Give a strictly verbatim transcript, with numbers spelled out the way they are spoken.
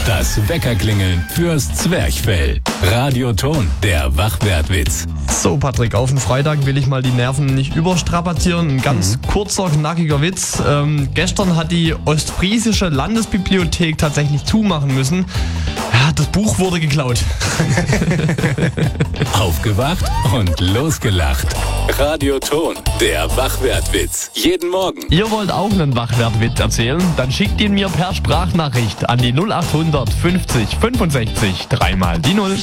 Das Weckerklingeln fürs Zwerchfell. Radioton, der Wachwertwitz. So, Patrick, auf den Freitag will ich mal die Nerven nicht überstrapazieren. Ein ganz mhm. kurzer, knackiger Witz. Ähm, gestern hat die Ostfriesische Landesbibliothek tatsächlich zumachen müssen. Ja, das Buch wurde geklaut. Aufgewacht und losgelacht. Radioton, der Wachwertwitz. Jeden Morgen. Ihr wollt auch einen Wachwertwitz erzählen? Dann schickt ihn mir per Sprachnachricht an die null acht hundert fünfzig fünfundsechzig dreimal die Null.